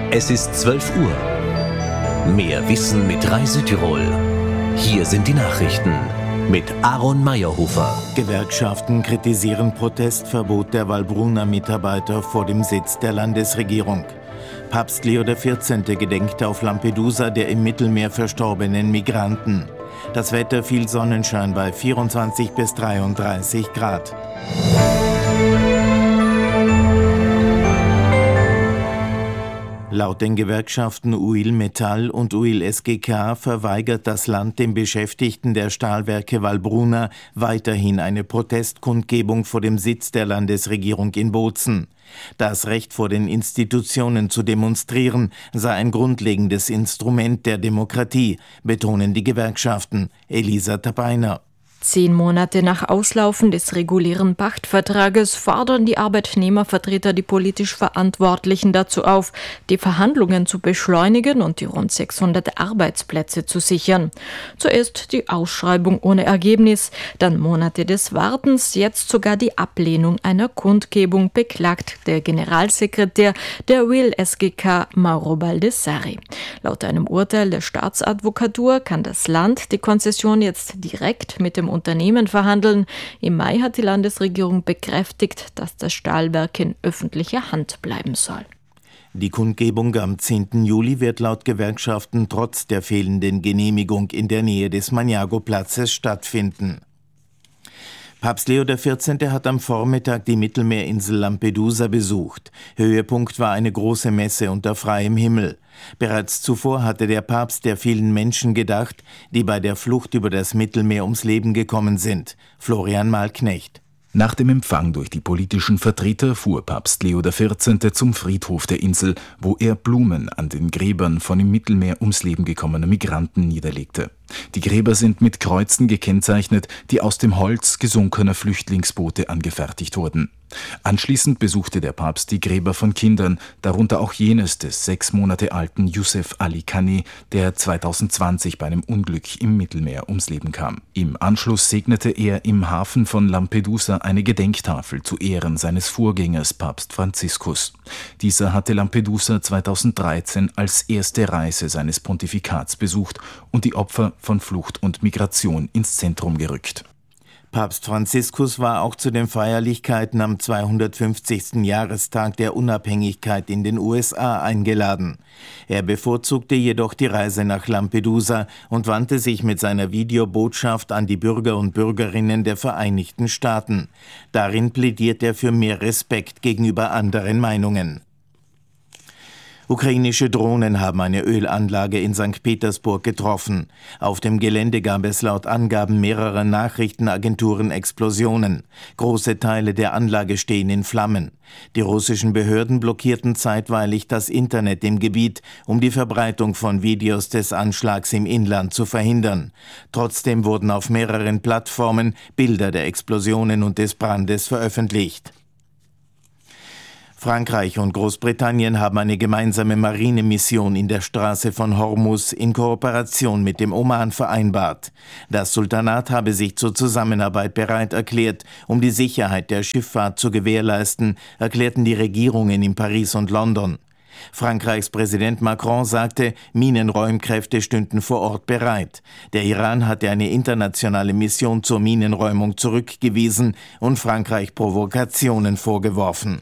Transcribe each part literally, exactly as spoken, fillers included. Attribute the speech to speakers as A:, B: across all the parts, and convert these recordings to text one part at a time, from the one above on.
A: Es ist zwölf Uhr. Mehr Wissen mit Rai Südtirol. Hier sind die Nachrichten mit Aaron Meyerhofer.
B: Gewerkschaften kritisieren Protestverbot der Wallbruner Mitarbeiter vor dem Sitz der Landesregierung. Papst Leo der vierzehnte gedenkt auf Lampedusa der im Mittelmeer verstorbenen Migranten. Das Wetter viel Sonnenschein bei vierundzwanzig bis dreiunddreißig Grad. Laut den Gewerkschaften U I L Metall und U I L S G K verweigert das Land den Beschäftigten der Stahlwerke Wallbruna weiterhin eine Protestkundgebung vor dem Sitz der Landesregierung in Bozen. Das Recht vor den Institutionen zu demonstrieren sei ein grundlegendes Instrument der Demokratie, betonen die Gewerkschaften. Elisa Tabeiner.
C: Zehn Monate nach Auslaufen des regulären Pachtvertrages fordern die Arbeitnehmervertreter die politisch Verantwortlichen dazu auf, die Verhandlungen zu beschleunigen und die rund sechshundert Arbeitsplätze zu sichern. Zuerst die Ausschreibung ohne Ergebnis, dann Monate des Wartens, jetzt sogar die Ablehnung einer Kundgebung, beklagt der Generalsekretär der U I L S G K, Mauro Baldessari. Laut einem Urteil der Staatsadvokatur kann das Land die Konzession jetzt direkt mit dem Unternehmen verhandeln. Im Mai hat die Landesregierung bekräftigt, dass das Stahlwerk in öffentlicher Hand bleiben soll.
B: Die Kundgebung am zehnten Juli wird laut Gewerkschaften trotz der fehlenden Genehmigung in der Nähe des Maniago-Platzes stattfinden. Papst Leo der vierzehnte hat am Vormittag die Mittelmeerinsel Lampedusa besucht. Höhepunkt war eine große Messe unter freiem Himmel. Bereits zuvor hatte der Papst der vielen Menschen gedacht, die bei der Flucht über das Mittelmeer ums Leben gekommen sind. Florian Malknecht.
D: Nach dem Empfang durch die politischen Vertreter fuhr Papst Leo der vierzehnte zum Friedhof der Insel, wo er Blumen an den Gräbern von im Mittelmeer ums Leben gekommener Migranten niederlegte. Die Gräber sind mit Kreuzen gekennzeichnet, die aus dem Holz gesunkener Flüchtlingsboote angefertigt wurden. Anschließend besuchte der Papst die Gräber von Kindern, darunter auch jenes des sechs Monate alten Youssef Ali Kane, der zweitausendzwanzig bei einem Unglück im Mittelmeer ums Leben kam. Im Anschluss segnete er im Hafen von Lampedusa eine Gedenktafel zu Ehren seines Vorgängers Papst Franziskus. Dieser hatte Lampedusa zweitausenddreizehn als erste Reise seines Pontifikats besucht und die Opfer von Flucht und Migration ins Zentrum gerückt.
B: Papst Franziskus war auch zu den Feierlichkeiten am zweihundertfünfzigsten Jahrestag der Unabhängigkeit in den U S A eingeladen. Er bevorzugte jedoch die Reise nach Lampedusa und wandte sich mit seiner Videobotschaft an die Bürger und Bürgerinnen der Vereinigten Staaten. Darin plädiert er für mehr Respekt gegenüber anderen Meinungen. Ukrainische Drohnen haben eine Ölanlage in Sankt Petersburg getroffen. Auf dem Gelände gab es laut Angaben mehrerer Nachrichtenagenturen Explosionen. Große Teile der Anlage stehen in Flammen. Die russischen Behörden blockierten zeitweilig das Internet im Gebiet, um die Verbreitung von Videos des Anschlags im Inland zu verhindern. Trotzdem wurden auf mehreren Plattformen Bilder der Explosionen und des Brandes veröffentlicht. Frankreich und Großbritannien haben eine gemeinsame Marinemission in der Straße von Hormuz in Kooperation mit dem Oman vereinbart. Das Sultanat habe sich zur Zusammenarbeit bereit erklärt, um die Sicherheit der Schifffahrt zu gewährleisten, erklärten die Regierungen in Paris und London. Frankreichs Präsident Macron sagte, Minenräumkräfte stünden vor Ort bereit. Der Iran hatte eine internationale Mission zur Minenräumung zurückgewiesen und Frankreich Provokationen vorgeworfen.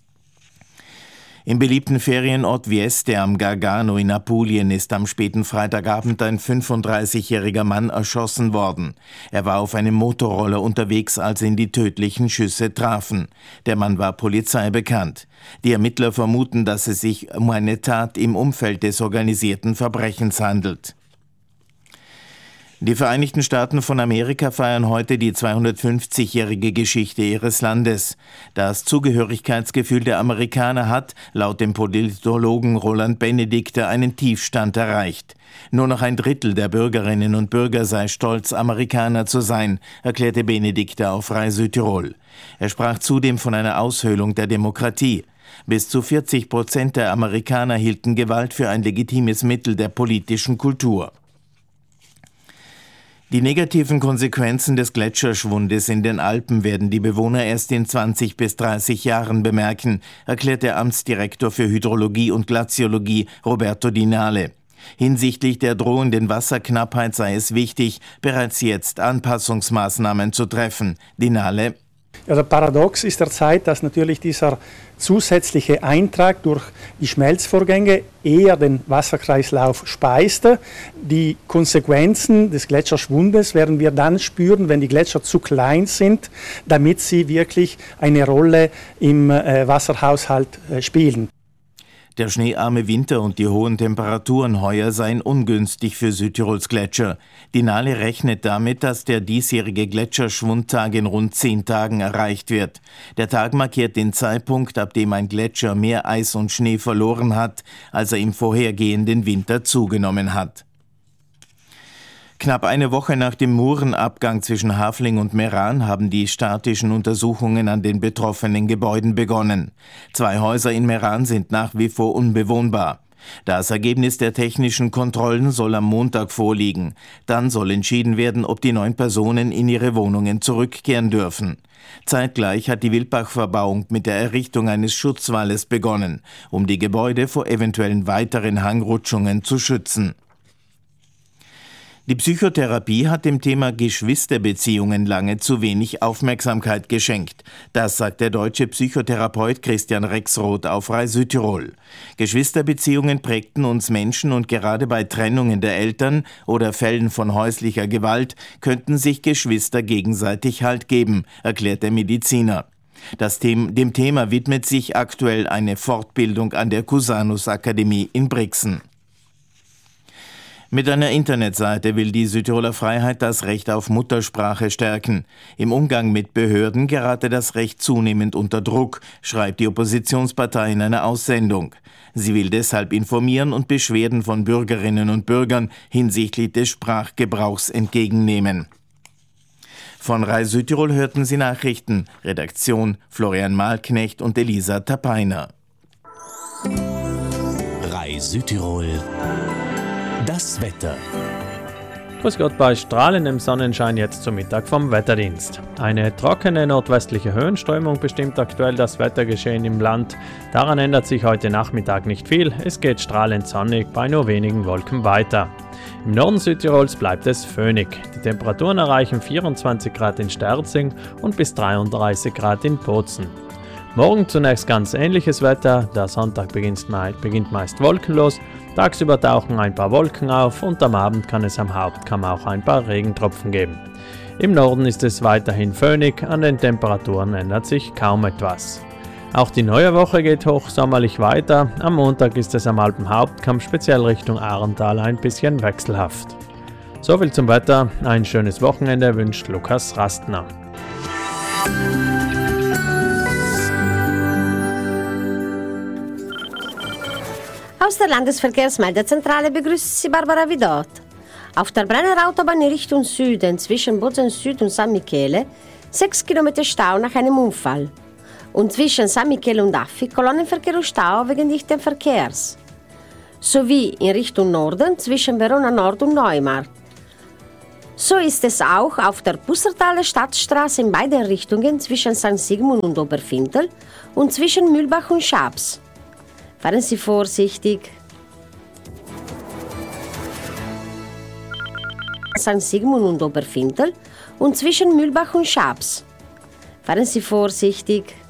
B: Im beliebten Ferienort Vieste am Gargano in Apulien ist am späten Freitagabend ein fünfunddreißigjähriger Mann erschossen worden. Er war auf einem Motorroller unterwegs, als ihn die tödlichen Schüsse trafen. Der Mann war Polizei bekannt. Die Ermittler vermuten, dass es sich um eine Tat im Umfeld des organisierten Verbrechens handelt. Die Vereinigten Staaten von Amerika feiern heute die zweihundertfünfzigjährige Geschichte ihres Landes. Das Zugehörigkeitsgefühl der Amerikaner hat, laut dem Politologen Roland Benedikter, einen Tiefstand erreicht. Nur noch ein Drittel der Bürgerinnen und Bürger sei stolz, Amerikaner zu sein, erklärte Benedikter auf Rai Südtirol. Er sprach zudem von einer Aushöhlung der Demokratie. Bis zu vierzig Prozent der Amerikaner hielten Gewalt für ein legitimes Mittel der politischen Kultur. Die negativen Konsequenzen des Gletscherschwundes in den Alpen werden die Bewohner erst in zwanzig bis dreißig Jahren bemerken, erklärt der Amtsdirektor für Hydrologie und Glaziologie Roberto Di Nale. Hinsichtlich der drohenden Wasserknappheit sei es wichtig, bereits jetzt Anpassungsmaßnahmen zu treffen. Di Nale:
E: Also paradox ist derzeit, dass natürlich dieser zusätzliche Eintrag durch die Schmelzvorgänge eher den Wasserkreislauf speiste. Die Konsequenzen des Gletscherschwundes werden wir dann spüren, wenn die Gletscher zu klein sind, damit sie wirklich eine Rolle im äh, Wasserhaushalt äh, spielen.
B: Der schneearme Winter und die hohen Temperaturen heuer seien ungünstig für Südtirols Gletscher. Di Nale rechnet damit, dass der diesjährige Gletscherschwundtag in rund zehn Tagen erreicht wird. Der Tag markiert den Zeitpunkt, ab dem ein Gletscher mehr Eis und Schnee verloren hat, als er im vorhergehenden Winter zugenommen hat. Knapp eine Woche nach dem Murenabgang zwischen Hafling und Meran haben die statischen Untersuchungen an den betroffenen Gebäuden begonnen. Zwei Häuser in Meran sind nach wie vor unbewohnbar. Das Ergebnis der technischen Kontrollen soll am Montag vorliegen. Dann soll entschieden werden, ob die neun Personen in ihre Wohnungen zurückkehren dürfen. Zeitgleich hat die Wildbach-Verbauung mit der Errichtung eines Schutzwalles begonnen, um die Gebäude vor eventuellen weiteren Hangrutschungen zu schützen. Die Psychotherapie hat dem Thema Geschwisterbeziehungen lange zu wenig Aufmerksamkeit geschenkt. Das sagt der deutsche Psychotherapeut Christian Rexroth auf Rai Südtirol. Geschwisterbeziehungen prägten uns Menschen und gerade bei Trennungen der Eltern oder Fällen von häuslicher Gewalt könnten sich Geschwister gegenseitig Halt geben, erklärt der Mediziner. Das Them- dem Thema widmet sich aktuell eine Fortbildung an der Cusanus Akademie in Brixen. Mit einer Internetseite will die Südtiroler Freiheit das Recht auf Muttersprache stärken. Im Umgang mit Behörden gerate das Recht zunehmend unter Druck, schreibt die Oppositionspartei in einer Aussendung. Sie will deshalb informieren und Beschwerden von Bürgerinnen und Bürgern hinsichtlich des Sprachgebrauchs entgegennehmen. Von Rai Südtirol hörten Sie Nachrichten. Redaktion Florian Mahlknecht und Elisa Tapeiner.
A: Rai Südtirol. Das Wetter.
F: Grüß Gott bei strahlendem Sonnenschein jetzt zum Mittag vom Wetterdienst. Eine trockene nordwestliche Höhenströmung bestimmt aktuell das Wettergeschehen im Land. Daran ändert sich heute Nachmittag nicht viel. Es geht strahlend sonnig bei nur wenigen Wolken weiter. Im Norden Südtirols bleibt es föhnig. Die Temperaturen erreichen vierundzwanzig Grad in Sterzing und bis dreiunddreißig Grad in Bozen. Morgen zunächst ganz ähnliches Wetter. Der Sonntag beginnt meist wolkenlos. Tagsüber tauchen ein paar Wolken auf und am Abend kann es am Hauptkamm auch ein paar Regentropfen geben. Im Norden ist es weiterhin föhnig, an den Temperaturen ändert sich kaum etwas. Auch die neue Woche geht hochsommerlich weiter. Am Montag ist es am Alpenhauptkamm speziell Richtung Ahrental ein bisschen wechselhaft. Soviel zum Wetter. Ein schönes Wochenende wünscht Lukas Rastner.
G: Aus der Landesverkehrsmeldezentrale begrüßt Sie Barbara Vidot. Auf der Brenner Autobahn in Richtung Süden zwischen Bozen Süd und San Michele sechs Kilometer Stau nach einem Unfall. Und zwischen San Michele und Affi Kolonnenverkehr und Stau wegen dichten Verkehrs. Sowie in Richtung Norden zwischen Verona Nord und Neumarkt. So ist es auch auf der Bussertaler Stadtstraße in beiden Richtungen zwischen Sankt Sigmund und Oberfintel und zwischen Mühlbach und Schaps. Fahren Sie vorsichtig. Sankt Sigmund und Oberfintel und zwischen Mühlbach und Schaps. Fahren Sie vorsichtig.